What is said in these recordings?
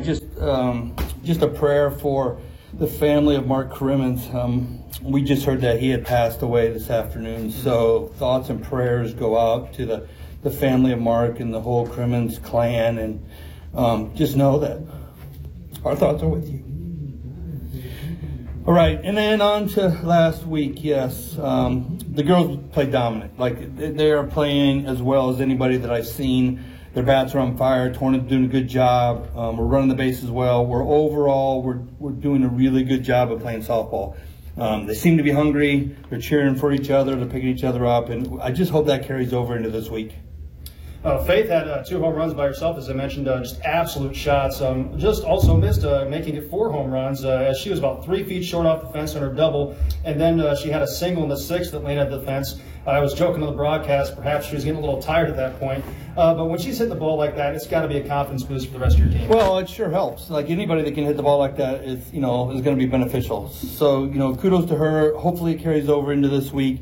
just a prayer for the family of Mark Crimmins. We just heard that he had passed away this afternoon, so thoughts and prayers go out to the family of Mark and the whole Crimmins clan, and just know that our thoughts are with you. All right, and then on to last week. Yes, the girls played dominant. Like, they are playing as well as anybody that I've seen. Their bats are on fire. Torna's doing a good job. We're running the bases well. We're doing a really good job of playing softball. They seem to be hungry. They're cheering for each other. They're picking each other up, and I just hope that carries over into this week. Faith had 2 home runs by herself, as I mentioned, just absolute shots. Just also missed making it 4 home runs, as she was about 3 feet short off the fence on her double, and then she had a single in the 6th that landed at the fence. I was joking on the broadcast, perhaps she was getting a little tired at that point, but when she's hitting the ball like that, it's got to be a confidence boost for the rest of your team. Well, it sure helps. Like, anybody that can hit the ball like that is going to be beneficial. So, kudos to her. Hopefully it carries over into this week.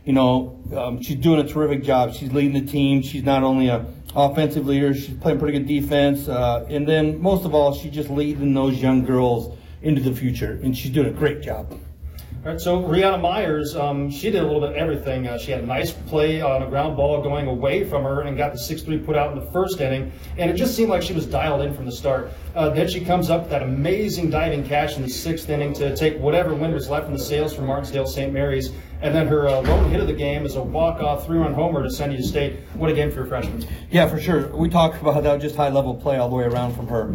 She's doing a terrific job. She's leading the team. She's not only an offensive leader, she's playing pretty good defense. And then, most of all, she's just leading those young girls into the future. And she's doing a great job. All right, so Rihanna Myers, she did a little bit of everything. She had a nice play on a ground ball going away from her and got the 6-3 put out in the 1st inning. And it just seemed like she was dialed in from the start. Then she comes up with that amazing diving catch in the 6th inning to take whatever wind was left in the sails from Martinsdale St. Mary's. And then her lone hit of the game is a walk-off 3-run homer to send you to state. What a game for a freshman. Yeah, for sure. We talked about that, just high-level play all the way around from her.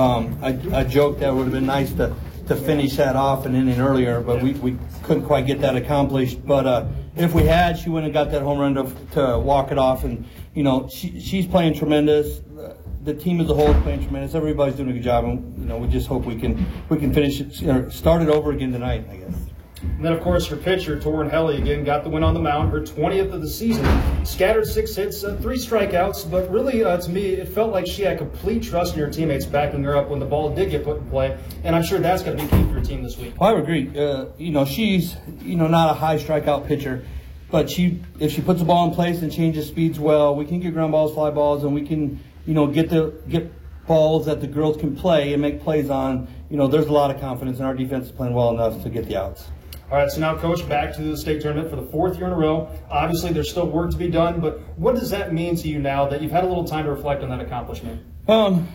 I joked that it would have been nice to finish that off an inning earlier, but we couldn't quite get that accomplished. But if we had, she wouldn't have got that home run to walk it off. And, she's playing tremendous. The team as a whole is playing tremendous. Everybody's doing a good job, and, we just hope we can finish it, start it over again tonight, I guess. And then, of course, her pitcher, Torrin Helly, again got the win on the mound, her 20th of the season. Scattered 6 hits, 3 strikeouts, but really, to me, it felt like she had complete trust in her teammates backing her up when the ball did get put in play, and I'm sure that's going to be key for her team this week. Well, I would agree. She's, not a high strikeout pitcher, but if she puts the ball in place and changes speeds well, we can get ground balls, fly balls, and we can, get balls that the girls can play and make plays on. There's a lot of confidence, and our defense is playing well enough to get the outs. All right, so now, Coach, back to the state tournament for the 4th year in a row. Obviously, there's still work to be done, but what does that mean to you now that you've had a little time to reflect on that accomplishment? Don't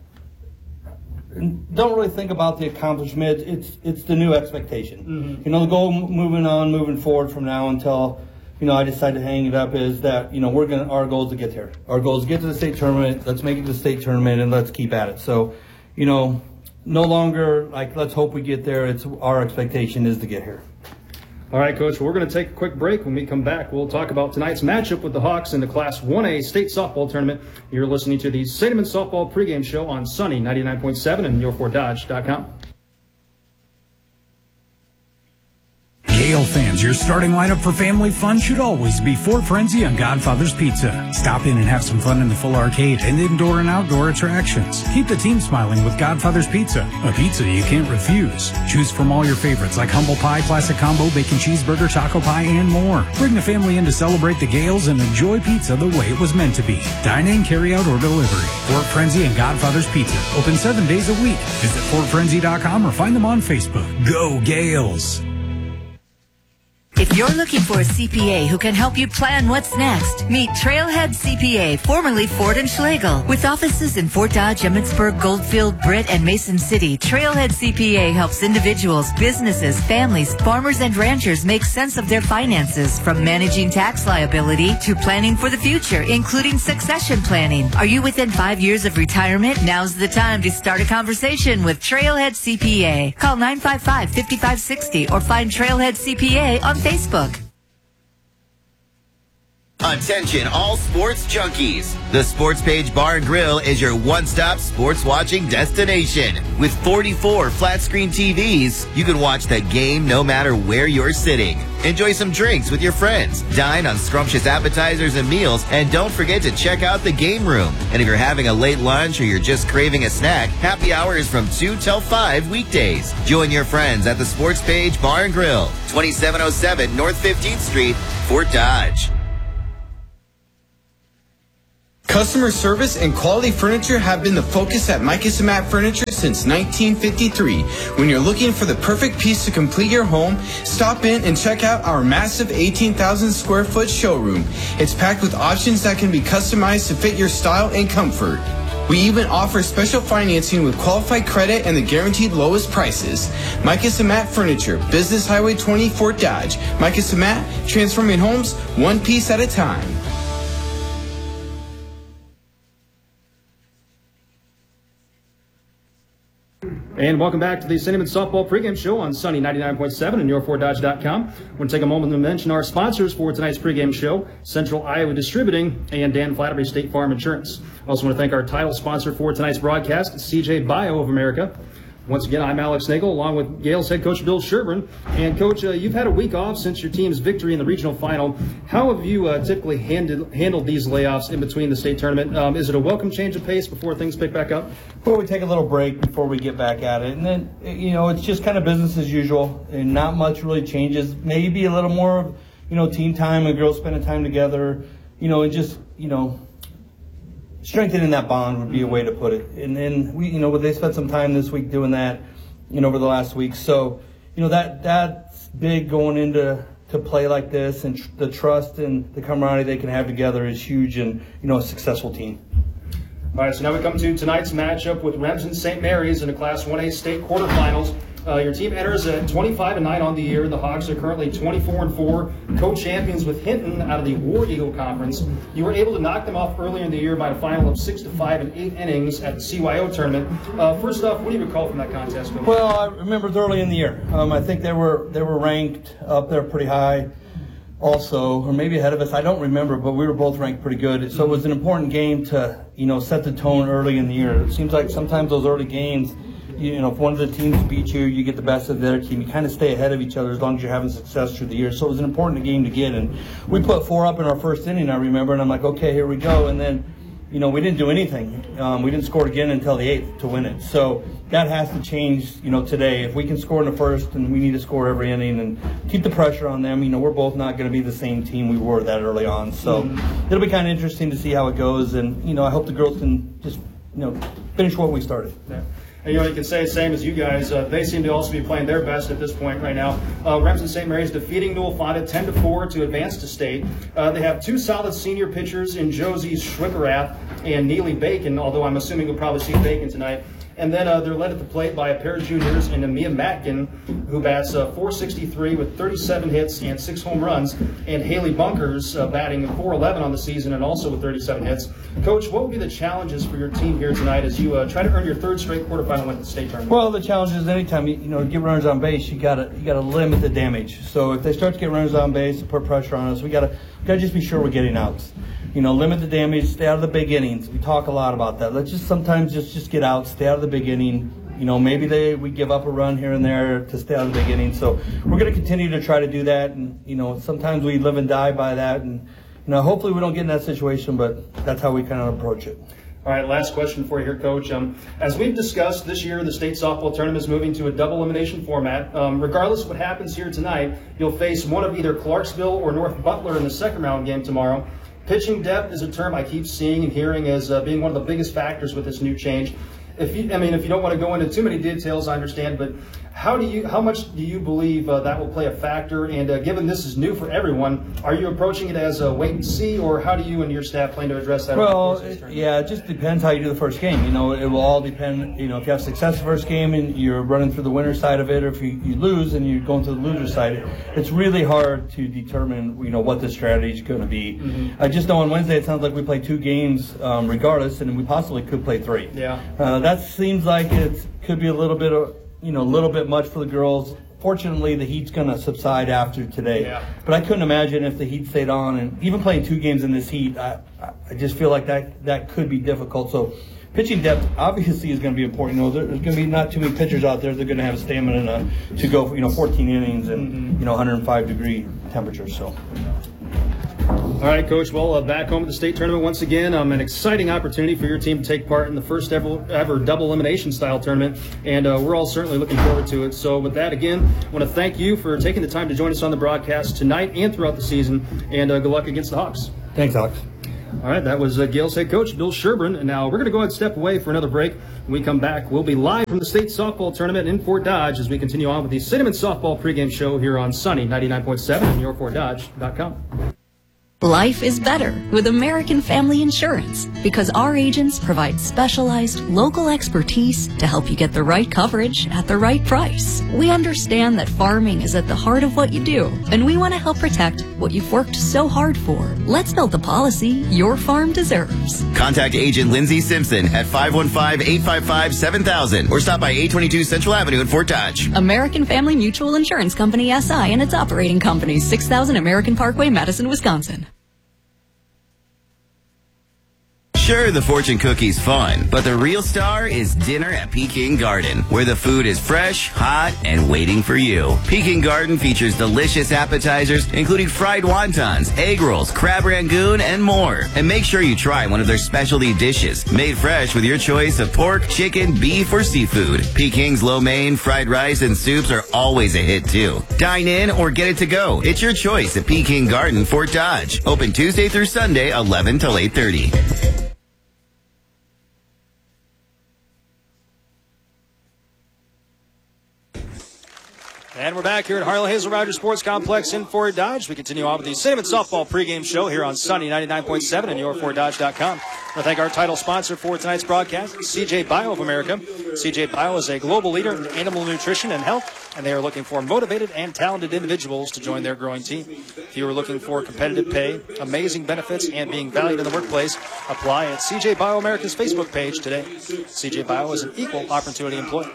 really think about the accomplishment. It's the new expectation. Mm-hmm. The goal moving forward from now until, I decide to hang it up is that, our goal is to get there. Our goal is to get to the state tournament. Let's make it to the state tournament, and let's keep at it. So, no longer let's hope we get there. It's our expectation is to get here. All right, Coach, we're going to take a quick break. When we come back, we'll talk about tonight's matchup with the Hawks in the Class 1A state softball tournament. You're listening to the Sandeman Softball pregame show on Sunny 99.7 and your4dodge.com. Gale fans, your starting lineup for family fun should always be Fort Frenzy and Godfather's Pizza. Stop in and have some fun in the full arcade and indoor and outdoor attractions. Keep the team smiling with Godfather's Pizza, a pizza you can't refuse. Choose from all your favorites like humble pie, classic combo, bacon cheeseburger, taco pie, and more. Bring the family in to celebrate the Gales and enjoy pizza the way it was meant to be. Dine in, carry out, or delivery. Fort Frenzy and Godfather's Pizza. Open 7 days a week. Visit FortFrenzy.com or find them on Facebook. Go Gales! If you're looking for a CPA who can help you plan what's next, meet Trailhead CPA, formerly Ford & Schlegel. With offices in Fort Dodge, Emmitsburg, Goldfield, Britt, and Mason City, Trailhead CPA helps individuals, businesses, families, farmers, and ranchers make sense of their finances, from managing tax liability to planning for the future, including succession planning. Are you within 5 years of retirement? Now's the time to start a conversation with Trailhead CPA. Call 955-5560 or find Trailhead CPA on Facebook. Attention all sports junkies. The Sports Page Bar and Grill is your one-stop sports watching destination. With 44 flat-screen TVs, you can watch the game no matter where you're sitting. Enjoy some drinks with your friends. Dine on scrumptious appetizers and meals. And don't forget to check out the game room. And if you're having a late lunch or you're just craving a snack, happy hour is from 2 till 5 weekdays. Join your friends at the Sports Page Bar and Grill, 2707 North 15th Street, Fort Dodge. Customer service and quality furniture have been the focus at Micus and Matt Furniture since 1953. When you're looking for the perfect piece to complete your home, stop in and check out our massive 18,000 square foot showroom. It's packed with options that can be customized to fit your style and comfort. We even offer special financing with qualified credit and the guaranteed lowest prices. Micus and Matt Furniture, Business Highway 20, Fort Dodge. Micus and Matt, transforming homes one piece at a time. And welcome back to the Cinnamon Softball pregame show on Sunny 99.7 and your4dodge.com. We're going to take a moment to mention our sponsors for tonight's pregame show, Central Iowa Distributing and Dan Flattery State Farm Insurance. I also want to thank our title sponsor for tonight's broadcast, CJ Bio of America. Once again, I'm Alex Nagel, along with Gales head coach Bill Sherburne. And Coach, you've had a week off since your team's victory in the regional final. How have you typically handled these layoffs in between the state tournament? Is it a welcome change of pace before things pick back up? Well, we take a little break before we get back at it. And then, it's just kind of business as usual. And not much really changes. Maybe a little more, team time and girls spending time together, and just, strengthening that bond would be a way to put it. And then they spent some time this week doing that, over the last week. So, that's big going into play like this, and the trust and the camaraderie they can have together is huge in, a successful team. All right, so now we come to tonight's matchup with Remsen St. Mary's in the Class 1A state quarterfinals. Your team enters at 25-9 on the year. The Hawks are currently 24-4, co-champions with Hinton out of the War Eagle Conference. You were able to knock them off earlier in the year by a final of 6-5 in 8 innings at the CYO tournament. First off, what do you recall from that contest? Well, I remember it early in the year. I think they were ranked up there pretty high also, or maybe ahead of us. I don't remember, but we were both ranked pretty good. So it was an important game to, set the tone early in the year. It seems like sometimes those early games, if one of the teams beats you, you get the best of their team. You kind of stay ahead of each other as long as you're having success through the year. So it was an important game to get. And we put 4 up in our first inning, I remember, and I'm like, okay, here we go. And then, we didn't do anything. We didn't score again until the 8th to win it. So that has to change, today. If we can score in the first, and we need to score every inning and keep the pressure on them. We're both not going to be the same team we were that early on. So it'll be kind of interesting to see how it goes. And, I hope the girls can just, finish what we started. Yeah. And, you can say the same as you guys. They seem to also be playing their best at this point right now. Remsen St. Mary's defeating Newell Fonda 10-4 to advance to state. They have 2 solid senior pitchers in Josie Schwipperath and Neely Bacon, although I'm assuming we'll probably see Bacon tonight. And then they're led at the plate by a pair of juniors in Mia Matkin, who bats .463 with 37 hits and 6 home runs, and Haley Bunkers batting .411 on the season and also with 37 hits. Coach, what would be the challenges for your team here tonight as you try to earn your 3rd straight quarterfinal win at the state tournament? Well, the challenge is anytime you get runners on base, you gotta limit the damage. So if they start to get runners on base and put pressure on us, we gotta just be sure we're getting outs. Limit the damage, stay out of the big innings. We talk a lot about that. Let's just sometimes just get out, stay out of the big inning. Maybe we give up a run here and there to stay out of the big inning. So we're going to continue to try to do that. And, sometimes we live and die by that. And, hopefully we don't get in that situation, but that's how we kind of approach it. All right, last question for you here, Coach. As we've discussed, this year the state softball tournament is moving to a double elimination format. Regardless of what happens here tonight, you'll face one of either Clarksville or North Butler in the second round game tomorrow. Pitching depth is a term I keep seeing and hearing as being one of the biggest factors with this new change. If you don't want to go into too many details, I understand, but how much do you believe that will play a factor? And given this is new for everyone, are you approaching it as a wait and see, or how do you and your staff plan to address that? Well, it just depends how you do the first game. It will all depend. If you have success the first game and you're running through the winner side of it, or if you lose and you're going to the loser side, it's really hard to determine what the strategy is going to be. Mm-hmm. I just know on Wednesday it sounds like we play 2 games regardless, and we possibly could play 3. Yeah. That seems like it could be a little bit of. A little bit much for the girls. Fortunately, the heat's going to subside after today. Yeah. But I couldn't imagine if the heat stayed on, and even playing 2 games in this heat, I just feel like that could be difficult. So pitching depth obviously is going to be important. There's going to be not too many pitchers out there. They're going to have stamina to go 14 innings and 105-degree temperatures. So. All right, Coach. Well, back home at the state tournament once again. An exciting opportunity for your team to take part in the first ever double elimination style tournament, and we're all certainly looking forward to it. So with that, again, I want to thank you for taking the time to join us on the broadcast tonight and throughout the season, and good luck against the Hawks. Thanks, Alex. All right, that was Gales head coach Bill Sherburne. And now we're going to go ahead and step away for another break. When we come back, we'll be live from the state softball tournament in Fort Dodge as we continue on with the Cinnamon Softball pregame show here on Sunny 99.7 and yourfortdodge.com. Life is better with American Family Insurance because our agents provide specialized local expertise to help you get the right coverage at the right price. We understand that farming is at the heart of what you do, and we want to help protect what you've worked so hard for. Let's build the policy your farm deserves. Contact Agent Lindsay Simpson at 515-855-7000 or stop by 822 Central Avenue in Fort Dodge. American Family Mutual Insurance Company, SI, and its operating companies, 6000 American Parkway, Madison, Wisconsin. Sure, the fortune cookie's fun, but the real star is dinner at Peking Garden, where the food is fresh, hot, and waiting for you. Peking Garden features delicious appetizers, including fried wontons, egg rolls, crab rangoon, and more. And make sure you try one of their specialty dishes, made fresh with your choice of pork, chicken, beef, or seafood. Peking's lo mein, fried rice, and soups are always a hit, too. Dine in or get it to go. It's your choice at Peking Garden, Fort Dodge. Open Tuesday through Sunday, 11 till 8:30. And we're back here at Harley Hazel Rogers Sports Complex in Fort Dodge. We continue on with the Cinnamon Softball pregame show here on Sunny 99.7 and yourfortdodge.com. I want to thank our title sponsor for tonight's broadcast, CJ Bio of America. CJ Bio is a global leader in animal nutrition and health, and they are looking for motivated and talented individuals to join their growing team. If you are looking for competitive pay, amazing benefits, and being valued in the workplace, apply at CJ Bio America's Facebook page today. CJ Bio is an equal opportunity employer.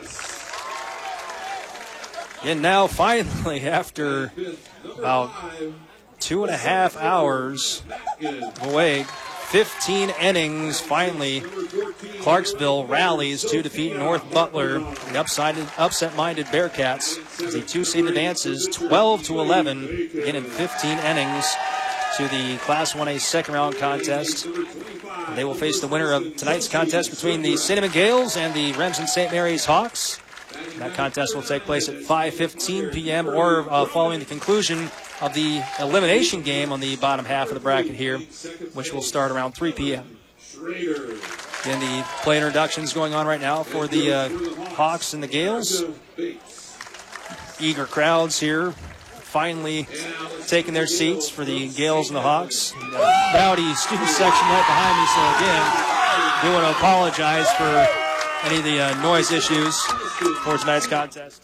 And now, finally, after about 2.5 hours away, 15 innings, finally, Clarksville rallies to defeat North Butler. The upset-minded Bearcats, as the two-seed advances 12-11, again in 15 innings, to the Class 1A second-round contest. And they will face the winner of tonight's contest between the Cinnamon Gales and the Remsen St. Mary's Hawks. That contest will take place at 5:15 p.m. or following the conclusion of the elimination game on the bottom half of the bracket here, which will start around 3 p.m. Again, the play introductions going on right now for the Hawks and the Gales. Eager crowds here, finally taking their seats for the Gales and the Hawks. Rowdy student section right behind me, so again, we want to apologize for any of the noise issues for tonight's contest.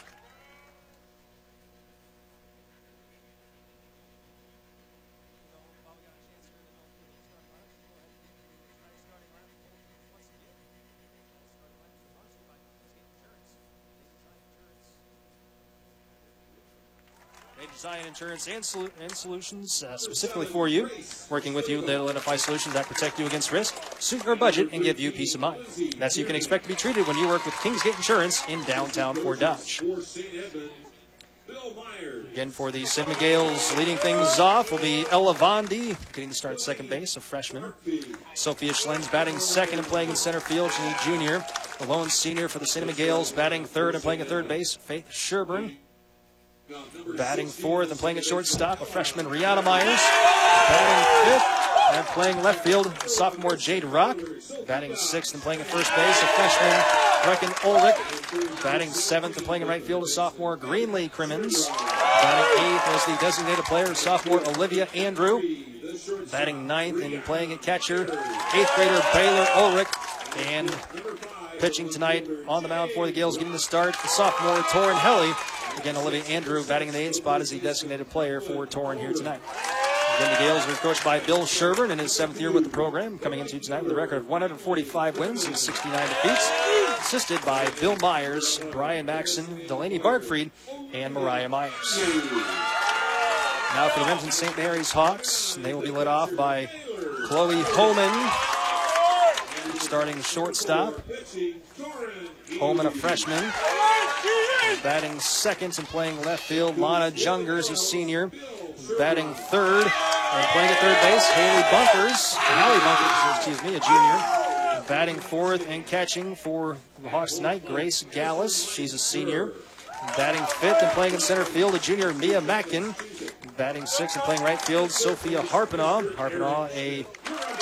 Design Insurance and Solutions specifically for you. Working with you, they'll identify solutions that protect you against risk, suit your budget, and give you peace of mind. That's how you can expect to be treated when you work with Kingsgate Insurance in downtown Fort Dodge. Again, for the Cinnamon Gales, leading things off will be Ella Vondi, getting to start at second base, a freshman. Sophia Schlens batting second and playing in center field. She's a junior. The lone senior for the Cinnamon Gales, batting third and playing at third base, Faith Sherburne. Batting fourth and playing at shortstop, a freshman, Rihanna Myers. Batting fifth and playing left field, sophomore Jade Rock. Batting sixth and playing at first base, a freshman, Brecken Ulrich. Batting seventh and playing in right field, a sophomore, Greenlee Crimmins. Batting eighth as the designated player, sophomore, Olivia Andrew. Batting ninth and playing at catcher, eighth grader, Baylor Ulrich. And pitching tonight on the mound for the Gales, getting the start, the sophomore, Torrin Helly. Again, Olivia Andrew batting in the 8th spot as the designated player for Torrin here tonight. Again, the Gales are coached by Bill Sherburne in his 7th year with the program, coming into tonight with a record of 145 wins and 69 defeats, assisted by Bill Myers, Brian Maxson, Delaney Bartfried, and Mariah Myers. Now for the Remsen St. Mary's Hawks, they will be led off by Chloe Holman, starting shortstop. Holman, a freshman. Batting second and playing left field, Lana Jungers, a senior. Batting third and playing at third base, Hallie Bunkers, a junior. Batting fourth and catching for the Hawks tonight, Grace Gallus, she's a senior. Batting fifth and playing in center field, a junior, Mia Mackin. Batting sixth and playing right field, Sophia Harpenaugh. Harpenaugh, a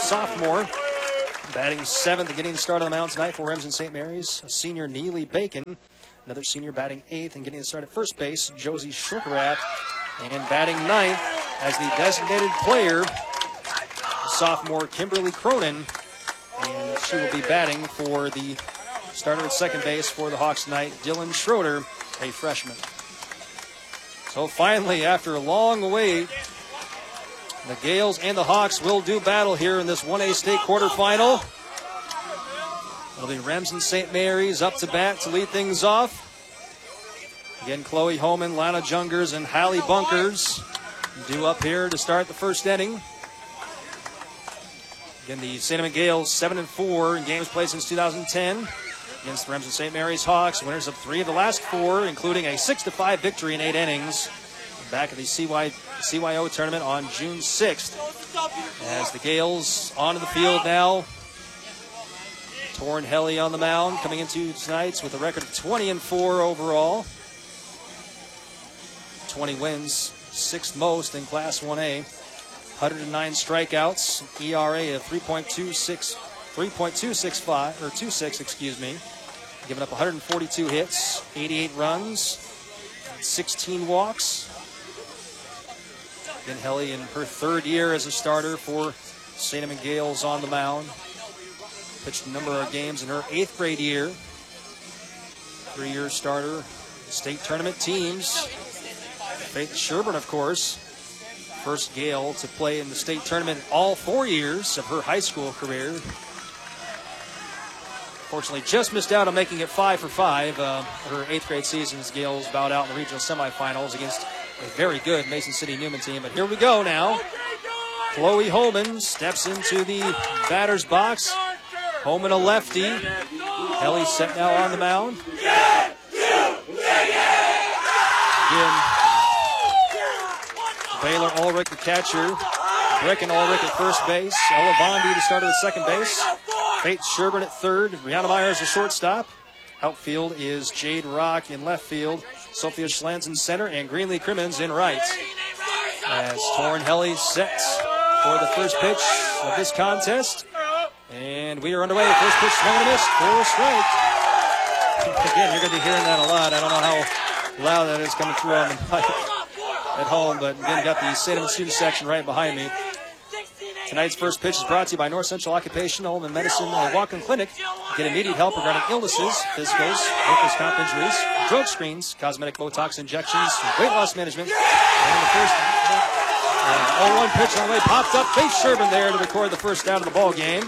sophomore. Batting seventh and getting the start on the mound tonight for Remsen St. Mary's, senior Neely Bacon. Another senior batting eighth and getting the start at first base, Josie Shurkarat. And batting ninth as the designated player, sophomore Kimberly Cronin. And she will be batting for the starter at second base for the Hawks tonight, Dylan Schroeder, a freshman. So finally, after a long wait, the Gales and the Hawks will do battle here in this 1A state quarterfinal. It'll be Remsen St. Mary's up to bat to lead things off. Again, Chloe Homan, Lana Jungers, and Hallie Bunkers due up here to start the first inning. Again, the St. Amant Gales 7-4 in games played since 2010 against the Remsen St. Mary's Hawks. Winners of 3 of the last 4, including a 6-5 victory in 8 innings. Back at the CYO tournament on June 6th. As the Gales onto the field now. Torrin Helly on the mound, coming into tonight's with a record of 20-4 overall. 20 wins, 6th most in Class 1A. 109 strikeouts, ERA of 3.26, excuse me. Giving up 142 hits, 88 runs, 16 walks. Again, Helly in her 3rd year as a starter for St. Amant Gales on the mound. Pitched a number of games in her 8th grade year. 3-year starter, state tournament teams. Faith Sherburne, of course, first Gale to play in the state tournament all 4 years of her high school career. Fortunately, just missed out on making it 5 for 5. Her 8th grade season as Gales bowed out in the regional semifinals against a very good Mason City Newman team. But here we go now. Chloe Holman steps into the batter's box. Holman a lefty. Helly set now on the mound. Again, Baylor Ulrich, the catcher. Brecken Ulrich at first base. Ella Bondi, the starter at second base. Faith Sherburne at third. Brianna Myers, the shortstop. Outfield is Jade Rock in left field. Sophia Schlanz in center, and Greenlee Crimmins in right. As Torrin Helly sets for the first pitch of this contest. And we are underway. First pitch, swung and a miss for a strike. Again, you're going to be hearing that a lot. I don't know how loud that is coming through on the mic at home, but again, got the St. Amant student section right behind me. Tonight's first pitch is brought to you by North Central Occupational and Medicine Walk-in Clinic. Get immediate help regarding illnesses, physicals, workers' comp injuries, drug screens, cosmetic Botox injections, weight loss management. And the first 0-1 pitch on the way popped up. Faith Sherburne there to record the first out of the ball game.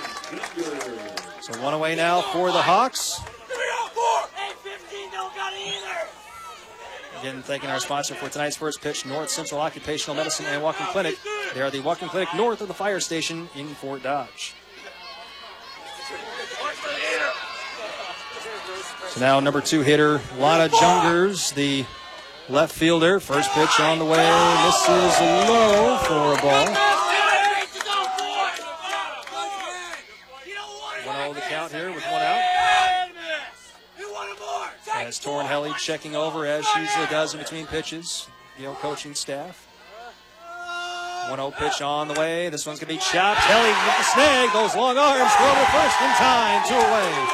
So one away now for the Hawks. Again, thanking our sponsor for tonight's first pitch, North Central Occupational Medicine and Walk-in Clinic. They are the walk-in clinic north of the fire station in Fort Dodge. So now number 2 hitter, Lana Jungers, the left fielder. First pitch on the way, misses low for a ball. 1-0 the count here with 1 out. As Torrin Helly checking over, as she usually does in between pitches. Yale coaching staff. 1-0 pitch on the way. This one's going to be chopped. Helly with the snag. Those long arms throw to first in time. 2 away.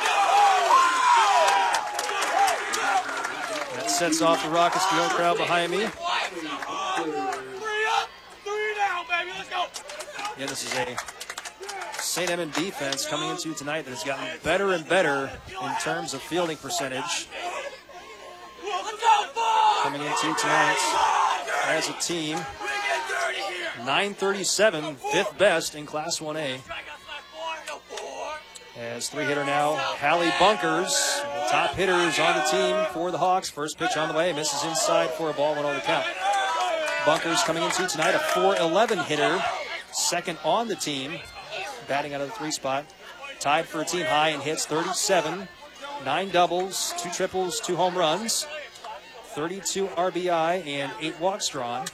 That sets off the Rockets Field crowd behind me. 3 up, 3 down, baby. Let's go. Yeah, this is a St. Amant defense coming into tonight that has gotten better and better in terms of fielding percentage. Coming into tonight as a team, 937, 5th best in Class 1A. As 3 hitter now, Hallie Bunkers, the top hitters on the team for the Hawks. First pitch on the way, misses inside for a ball, 1-0 the count. Bunkers coming into tonight, a .411 hitter, second on the team. Batting out of the 3 spot. Tied for a team high in hits, 37. 9 doubles, 2 triples, 2 home runs. 32 RBI and 8 walks drawn.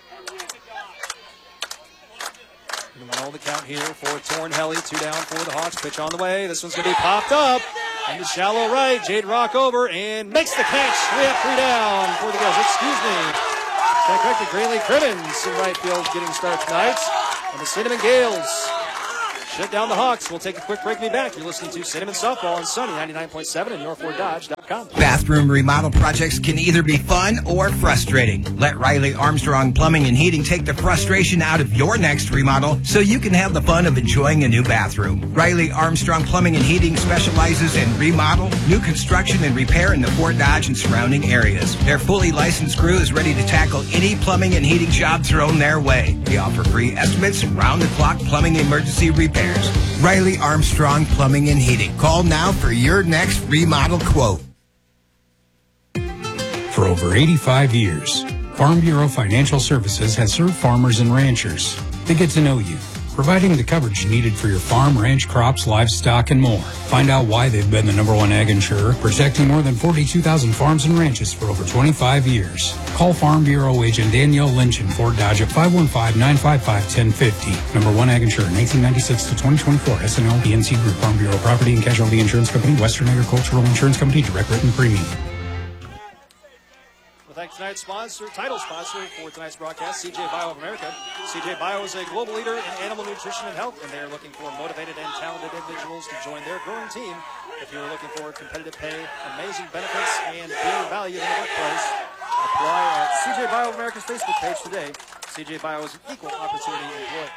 1-0 the count here for Torrin Helly. 2 down for the Hawks. Pitch on the way. This one's going to be popped up. Into shallow right. Jade Rock over and makes the catch. 3 up, 3 down for the Gales. Excuse me. Stand corrected. Greenlee Crimmins in right field getting started tonight. And the St. Amant Gales shut down the Hawks. We'll take a quick break and be back. You're listening to Cinnamon Softball on Sunny 99.7 and NorthFordDodge.com. Bathroom remodel projects can either be fun or frustrating. Let Riley Armstrong Plumbing and Heating take the frustration out of your next remodel so you can have the fun of enjoying a new bathroom. Riley Armstrong Plumbing and Heating specializes in remodel, new construction, and repair in the Fort Dodge and surrounding areas. Their fully licensed crew is ready to tackle any plumbing and heating jobs thrown their way. They offer free estimates and round-the-clock plumbing emergency repairs. Riley Armstrong Plumbing and Heating. Call now for your next remodel quote. For over 85 years, Farm Bureau Financial Services has served farmers and ranchers. They get to know you, providing the coverage needed for your farm, ranch, crops, livestock, and more. Find out why they've been the #1 ag insurer, protecting more than 42,000 farms and ranches for over 25 years. Call Farm Bureau agent Danielle Lynch in Fort Dodge at 515-955-1050. #1 ag insurer, 1996 to 2024. SNL, PNC Group, Farm Bureau Property and Casualty Insurance Company, Western Agricultural Insurance Company, direct written premium. Thank tonight's title sponsor for tonight's broadcast, CJ Bio of America. CJ Bio is a global leader in animal nutrition and health, and they are looking for motivated and talented individuals to join their growing team. If you're looking for competitive pay, amazing benefits, and being valued in the workplace, apply at CJ Bio of America's Facebook page today. CJ Bio is an equal opportunity employer.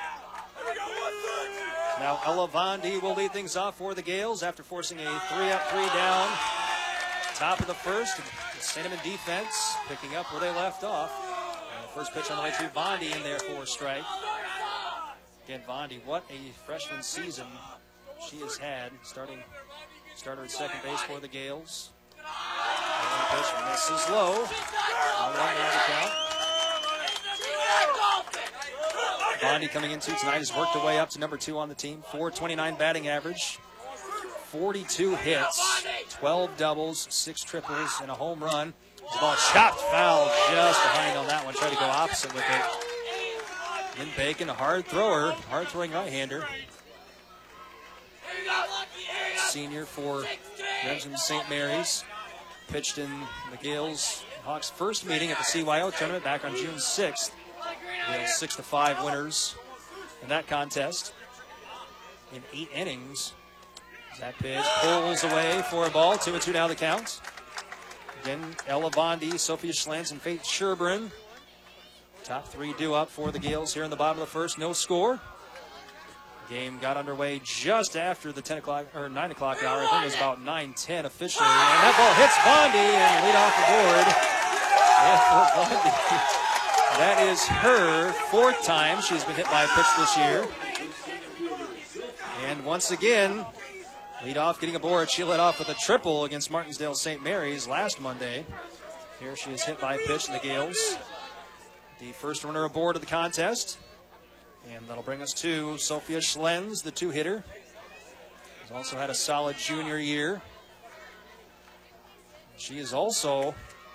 Now Ella Vondi will lead things off for the Gales after forcing a 3-up, 3-down. Top of the first, the Cinnamon defense picking up where they left off. And the first pitch on the way to Vondi in there for a strike. Again, Vondi, what a freshman season she has had. Starter at second base for the Gales. The pitch misses low. 1-1 now to count. Vondi coming into tonight has worked her way up to #2 on the team. .429 batting average. 42 hits, 12 doubles, 6 triples, and a home run. The ball chopped foul just behind on that one. Tried to go opposite with it. Lynn Bacon, a hard thrower, hard-throwing right-hander. Senior for Remsen St. Mary's. Pitched in the Gales Hawks' first meeting at the CYO tournament back on June 6th. Gales 6-5 winners in that contest in 8 innings. That pitch pulls away for a ball. 2-2 now the count. Again, Ella Vondi, Sophia Schlenz, and Faith Sherburne. Top 3 due up for the Gales here in the bottom of the first. No score. Game got underway just after the 10 o'clock or 9 o'clock hour. I think it was about 9:10 officially. And that ball hits Vondi and lead off the board. Yeah, Vondi. That is her 4th time she's been hit by a pitch this year. And once again, lead off getting aboard. She led off with a triple against Martinsdale St. Mary's last Monday. Here she is hit by a pitch in the Gales. The first runner aboard of the contest. And that'll bring us to Sophia Schlenz, the 2-hitter. Has also had a solid junior year. She is also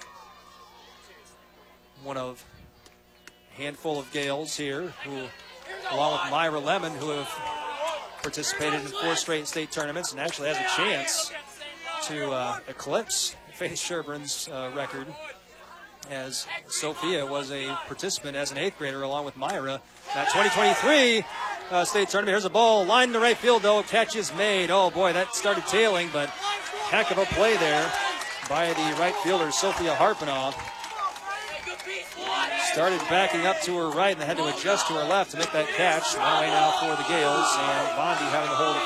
one of a handful of Gales here who, along with Myra Lemon, who have participated in 4 straight state tournaments and actually has a chance to eclipse Faith Sherburne's record, as Sophia was a participant as an 8th grader along with Myra. That 2023 state tournament. Here's a ball lined in the right field, though. Catch is made. Oh boy, that started tailing, but heck of a play there by the right fielder, Sophia Harpinoff. Started backing up to her right and had to adjust to her left to make that catch. One away now for the Gales, and Vondi having to hold it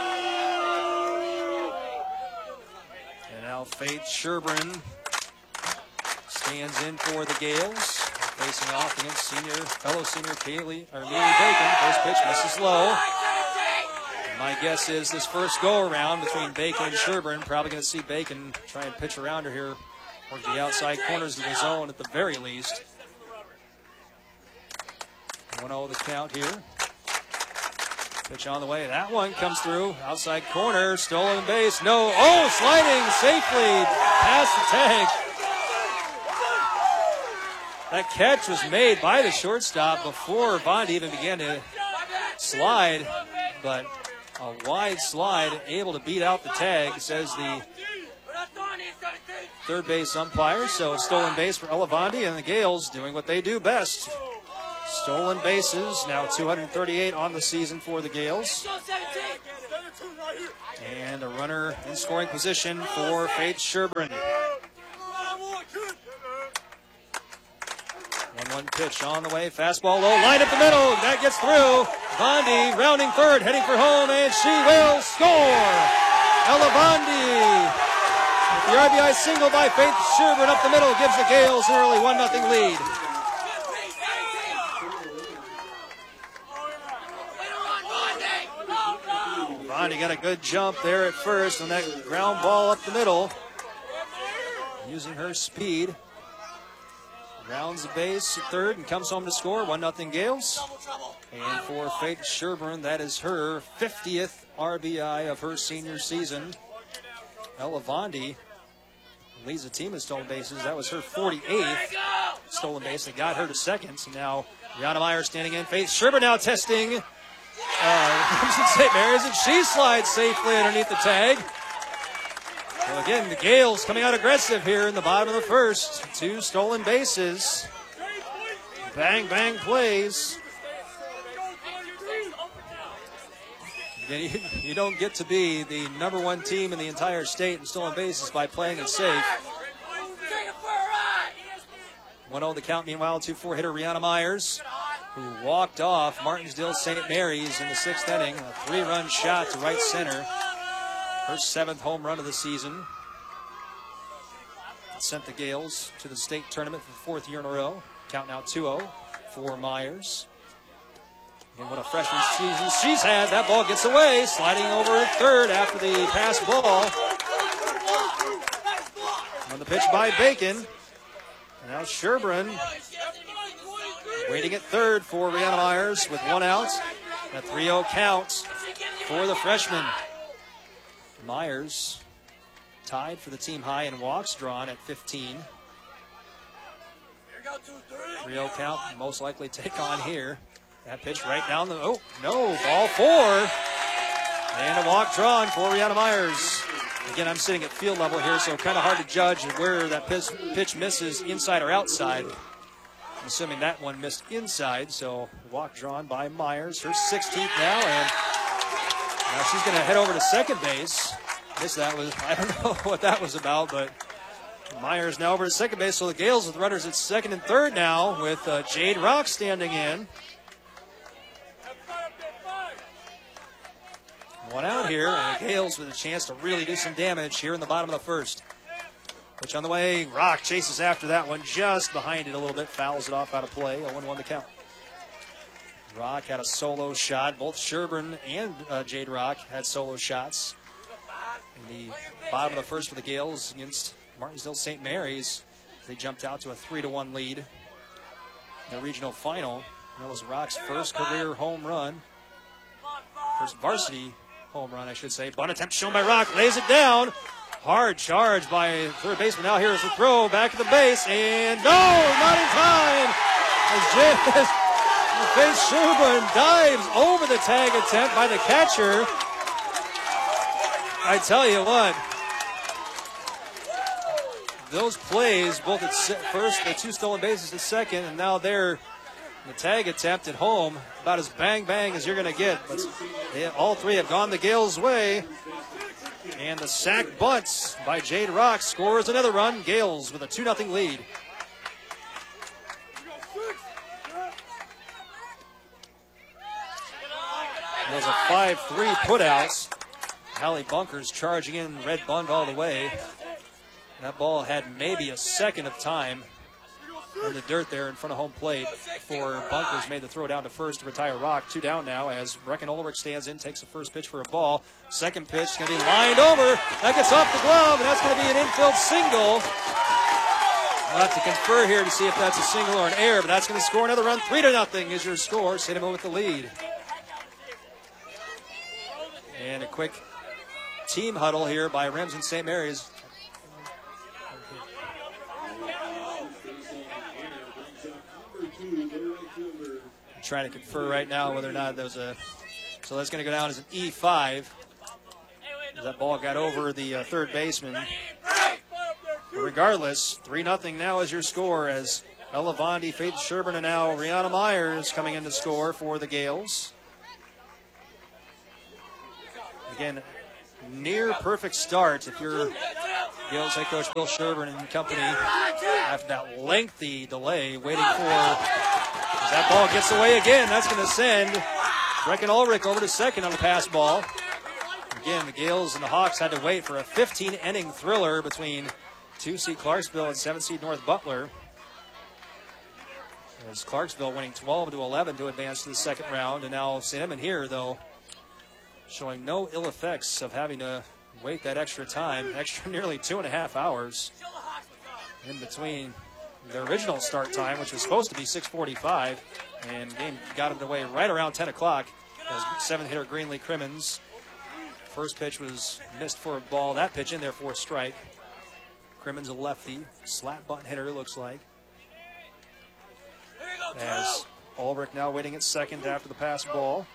first. And now Faith Sherburne stands in for the Gales, facing off against fellow senior Mary Bacon. First pitch misses low. And my guess is this first go-around between Bacon and Sherburne, probably going to see Bacon try and pitch around her here, or the outside corners of the zone at the very least. 1-0 the count here. Pitch on the way. That one comes through. Outside corner. Stolen base. No. Oh, sliding safely past the tag. That catch was made by the shortstop before Vondi even began to slide. But a wide slide, able to beat out the tag, says the third base umpire. So stolen base for Ella Vondi, and the Gales doing what they do best. stolen bases, now 238 on the season for the Gales. And a runner in scoring position for Faith Sherburne. 1-1 pitch on the way, fastball low, line up the middle, that gets through. Bondi rounding third, heading for home, and she will score. Ella Bondi, the RBI single by Faith Sherburne up the middle, gives the Gales an early 1-0 lead. Bondi got a good jump there at first on that ground ball up the middle, using her speed. Rounds the base at third and comes home to score. 1-0 Gales. And for Faith Sherburne, that is her 50th RBI of her senior season. Ella Bondi leads the team in stolen bases. That was her 48th stolen base that got her to second. So now Rihanna Myers standing in. Faith Sherburne now testing St. Mary's, and she slides safely underneath the tag. So again, the Gales coming out aggressive here in the bottom of the first. 2 stolen bases. Bang, bang plays. Again, you don't get to be the #1 team in the entire state in stolen bases by playing it safe. 1-0 the count, meanwhile, 2-4 hitter Rihanna Myers, who walked off Martinsdale St. Mary's in the 6th inning. A 3-run shot to right center. Her 7th home run of the season. Sent the Gales to the state tournament for the 4th year in a row. Count now 2-0 for Myers. And what a freshman season she's had. That ball gets away, sliding over at third after the pass ball. On the pitch by Bacon. Now Sherburne waiting at third for Rihanna Myers with 1 out. A 3-0 count for the freshman. Myers tied for the team high in walks drawn at 15. 3-0 count, most likely take on here. That pitch right down the, oh, no, ball 4. And a walk drawn for Rihanna Myers. Again, I'm sitting at field level here, so kind of hard to judge where that pitch misses, inside or outside. I'm assuming that one missed inside, so walk drawn by Myers. Her 16th now, and now she's going to head over to second base. I don't know what that was about, but Myers now over to second base. So the Gales with runners at second and third now, with Jade Rock standing in. 1 out here, and the Gales with a chance to really do some damage here in the bottom of the first. Pitch on the way, Rock chases after that one, just behind it a little bit, fouls it off out of play. 0-1 the count. Rock had a solo shot. Both Sherburne and Jade Rock had solo shots in the bottom of the first for the Gales against Martinsdale St. Mary's. They jumped out to a 3-1 lead in the regional final. That was Rock's first career home run. First varsity home run, I should say. Bunt attempt shown by Rock, lays it down. Hard charge by third baseman. Now here's the throw back to the base, and no, not in time. As Faith Sherburne dives over the tag attempt by the catcher. I tell you what, those plays, both at first, the 2 stolen bases at second, and now they're the tag attempt at home, about as bang-bang as you're going to get. But all 3 have gone the Gales' way. And the sack bunts by Jade Rock scores another run. Gales with a 2-0 lead. Those are 5-3 putouts. Hallie Bunkers charging in, red bunt all the way. That ball had maybe a second of time in the dirt there in front of home plate before Bunkers made the throw down to first to retire Rock. 2 down now as Brecken Ulrich stands in, takes the first pitch for a ball. Second pitch is going to be lined over. That gets off the glove, and that's going to be an infield single. We'll have to confer here to see if that's a single or an error, but that's going to score another run. 3-0 is your score. Cinnamon with the lead. And a quick team huddle here by Remsen St. Mary's. Trying to confer right now whether or not there's a, so that's going to go down as an E5. That ball got over the third baseman. But regardless, 3-0 now is your score as Ella Bondi, Faith Sherburne, and now Rihanna Myers coming in to score for the Gales. Again, near perfect start if you're Gales head coach Bill Sherburne and company after that lengthy delay waiting for, as that ball gets away again, that's going to send Brecken Ulrich over to second on the pass ball. Again, the Gales and the Hawks had to wait for a 15-inning thriller between 2-seed Clarksville and 7-seed North Butler. As Clarksville winning 12-11 to advance to the second round, and now St. Edmund here, though, showing no ill effects of having to wait that extra time, nearly 2.5 hours in between their original start time, which was supposed to be 6:45, and the game got underway right around 10 o'clock as 7th-hitter Greenlee Crimmins. First pitch was missed for a ball. That pitch in there for a strike. Crimmins a lefty, slap button hitter looks like. As Ulrich now waiting at second after the pass ball.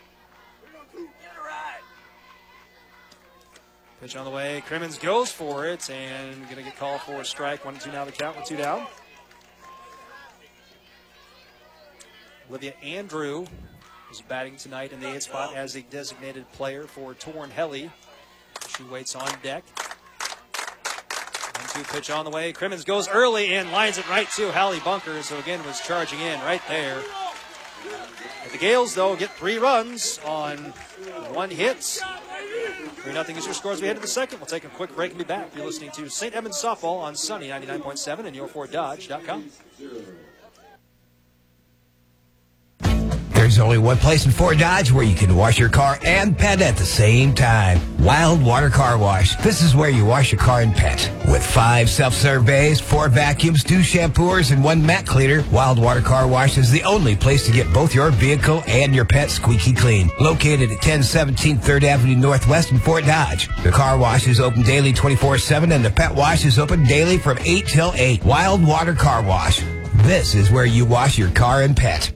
Pitch on the way. Crimmins goes for it and going to get called for a strike. 1-2 now the count with 2 down. Olivia Andrew is batting tonight in the 8th spot as a designated player for Torn Helly. She waits on deck. 1-2 pitch on the way. Crimmins goes early and lines it right to Hallie Bunkers, who again was charging in right there. The Gales, though, get 3 runs on 1 hit. 3-0 is your score as we head to the second. We'll take a quick break and be back. You're listening to St. Edmunds Softball on Sunny 99.7 and your4dodge.com. There's only one place in Fort Dodge where you can wash your car and pet at the same time. Wild Water Car Wash. This is where you wash your car and pet. With 5 self-serve bays, 4 vacuums, 2 shampooers, and 1 mat cleaner, Wild Water Car Wash is the only place to get both your vehicle and your pet squeaky clean. Located at 1017 3rd Avenue Northwest in Fort Dodge. The car wash is open daily 24/7 and the pet wash is open daily from 8 till 8. Wild Water Car Wash. This is where you wash your car and pet.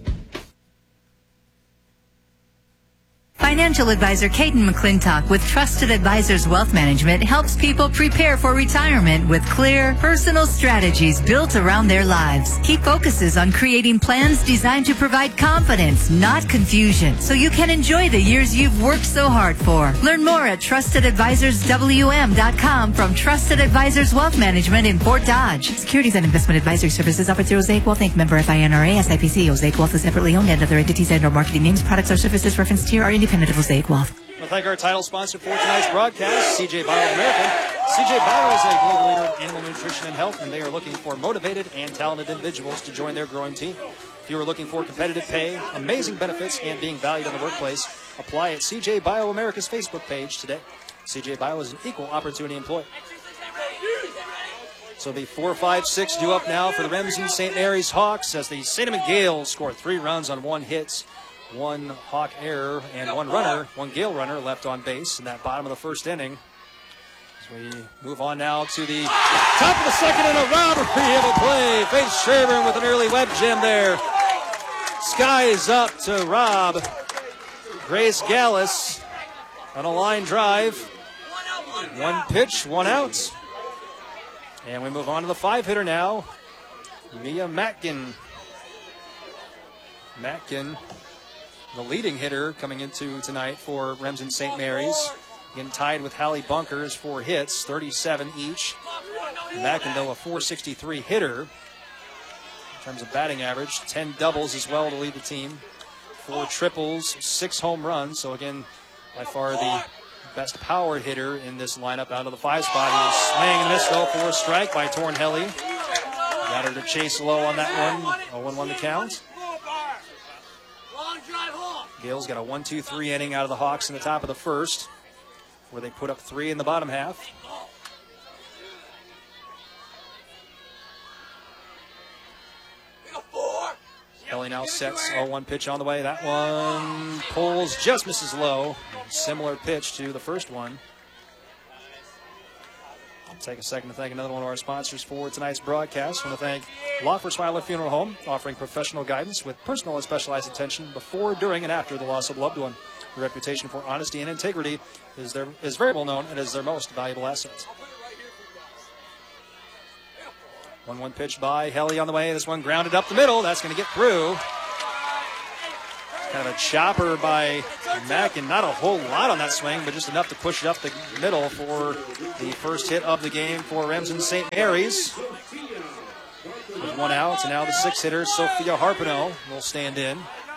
Financial advisor Caden McClintock with Trusted Advisors Wealth Management helps people prepare for retirement with clear, personal strategies built around their lives. He focuses on creating plans designed to provide confidence, not confusion, so you can enjoy the years you've worked so hard for. Learn more at TrustedAdvisorsWM.com from Trusted Advisors Wealth Management in Fort Dodge. Securities and investment advisory services offered through Osaic Wealth Inc. Member FINRA, SIPC. Osaic Wealth is separately owned, and other entities and/or marketing names, products, or services referenced here are independent of Osaic Wealth. We'll thank our title sponsor for tonight's broadcast, CJ Bio of America. CJ Bio is a global leader in animal nutrition and health, and they are looking for motivated and talented individuals to join their growing team. If you are looking for competitive pay, amazing benefits, and being valued in the workplace, apply at CJ Bio America's Facebook page today. CJ Bio is an equal opportunity employer. So the 4-5-6 due up now for the Remsen St. Mary's Hawks as the St. Edmund Gales score 3 runs on 1 hit. 1 Hawk error and 1 Gale runner left on base in that bottom of the first inning. As we move on now to the top of the second and a robbery of a play. Faith Sherburne with an early web gem there. Skies up to Rob. Grace Gallus on a line drive. 1 pitch, 1 out. And we move on to the 5-hitter now. Mia Matkin. Matkin, the leading hitter coming into tonight for Remsen St. Mary's. Again, tied with Hallie Bunkers, 4 hits, 37 each. McIndoe, a 463 hitter. In terms of batting average, 10 doubles as well to lead the team. 4 triples, 6 home runs. So again, by far the best power hitter in this lineup out of the 5 spot. He was swinging and miss though for a strike by Torn Helly. Got her to chase low on that one. 0-1 the count. Gales got a 1-2-3 inning out of the Hawks in the top of the first, where they put up 3 in the bottom half. Kelly now sets 0-1 pitch on the way. That one pulls, just misses low. Similar pitch to the first one. Take a second to thank another one of our sponsors for tonight's broadcast. I want to thank Lawford Smiler Funeral Home, offering professional guidance with personal and specialized attention before, during, and after the loss of a loved one. The reputation for honesty and integrity is very well known and is their most valuable asset. 1-1 pitch by Helly on the way. This one grounded up the middle. That's going to get through. Kind of a chopper by Mackin. Not a whole lot on that swing, but just enough to push it up the middle for the first hit of the game for Remsen St. Mary's. With 1 out, and now the 6th hitter, Sophia Harpino, will stand in.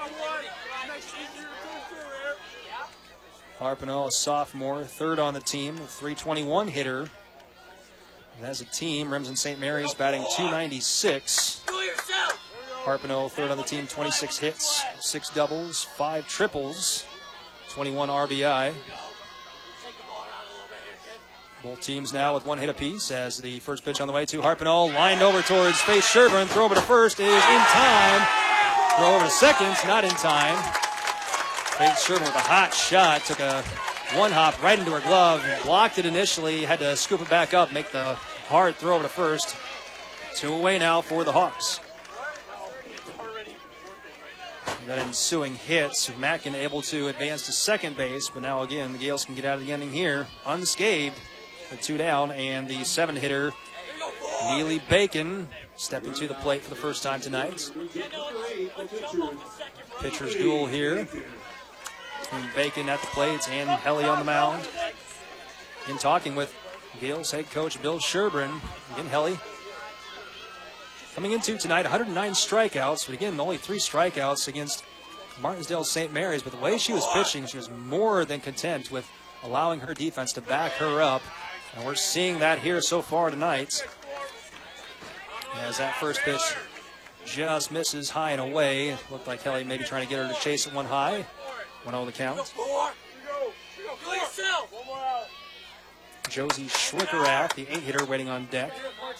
Harpino, a sophomore, 3rd on the team, a .321 hitter. And as a team, Remsen St. Mary's batting .296. Harpino, 3rd on the team, 26 hits, 6 doubles, 5 triples, 21 RBI. Both teams now with 1 hit apiece as the first pitch on the way to Harpino, lined over towards Faith Sherburne. Throw over to first is in time. Throw over to second, not in time. Faith Sherburne with a hot shot, took a 1-hop right into her glove, blocked it initially, had to scoop it back up, make the hard throw over to first. 2 away now for the Hawks. That ensuing hits, Mackin able to advance to second base, but now again the Gales can get out of the inning here unscathed. The 2 down, and the 7 hitter, Neely Bacon, stepping to the plate for the first time tonight. Pitcher's duel here between Bacon at the plate and Helly on the mound. In talking with Gales head coach Bill Sherburne. Again, Helly coming into tonight 109 strikeouts, but again, only 3 strikeouts against Martinsdale St. Mary's. But the way she was pitching, she was more than content with allowing her defense to back her up. And we're seeing that here so far tonight. As that first pitch just misses high and away. Looked like Helly maybe trying to get her to chase it 1 high. 1-0 the count. Josie Schwickerath, the 8 hitter, waiting on deck.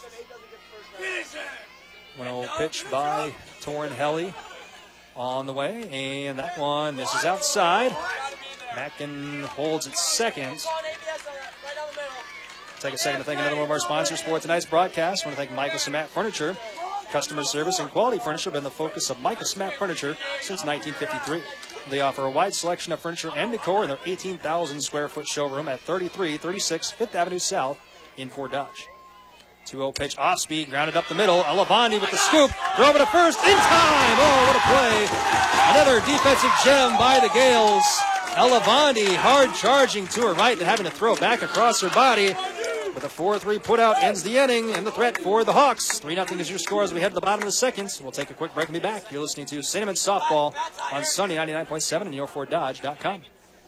1-0 pitch by Torrin Helly on the way. And that one, this is outside. Mackin holds it second. Take a second to thank another one of our sponsors for tonight's broadcast. I want to thank Michael Samat Furniture. Customer service and quality furniture have been the focus of Michael Samat Furniture since 1953. They offer a wide selection of furniture and decor in their 18,000 square foot showroom at 3336 5th Avenue South in Fort Dodge. 2-0 pitch off speed, grounded up the middle. Elavandi with the scoop, throw over to first in time. Oh, what a play. Another defensive gem by the Gales. Elavandi hard charging to her right and having to throw back across her body. With a 4-3 putout ends the inning and the threat for the Hawks. 3-0 is your score as we head to the bottom of the second. We'll take a quick break and be back. You're listening to Cinnamon Softball on Sunny 99.7 and YourFortDodge.com.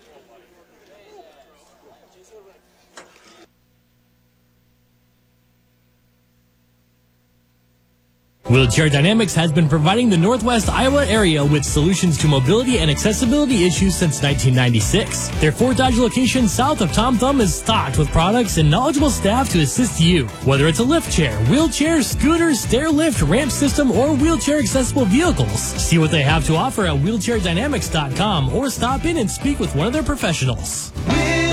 Wheelchair Dynamics has been providing the Northwest Iowa area with solutions to mobility and accessibility issues since 1996. Their Fort Dodge location south of Tom Thumb is stocked with products and knowledgeable staff to assist you. Whether it's a lift chair, wheelchair, scooter, stair lift, ramp system, or wheelchair accessible vehicles. See what they have to offer at wheelchairdynamics.com or stop in and speak with one of their professionals.